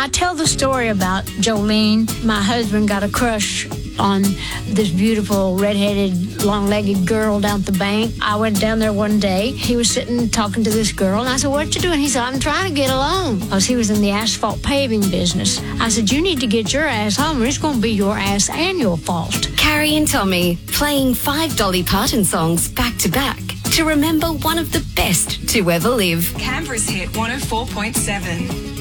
I tell the story about Jolene. My husband got a crush on this beautiful red-headed, long-legged girl down at the bank. I went down there one day. He was sitting talking to this girl, and I said, "What you doing?" He said, "I'm trying to get along," because he was in the asphalt paving business. I said, "You need to get your ass home, or it's going to be your ass and your fault." Carrie and Tommy playing 5 Dolly Parton songs back to back to remember one of the best to ever live. Canberra's hit 104.7.